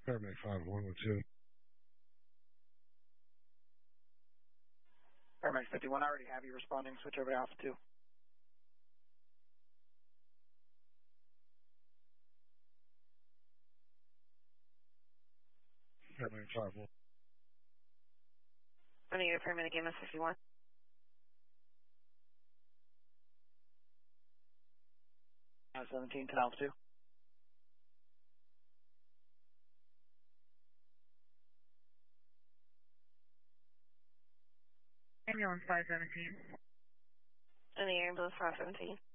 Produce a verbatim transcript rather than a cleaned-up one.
Paramedic five one one two. Paramedic fifty-one, I already have you responding. Switch over to Alpha two. Paramedic five one. I need a paramedic M S fifty-one. Uh, seventeen to Alpha two. Ambulance five seventeen. I need ambulance five seventeen.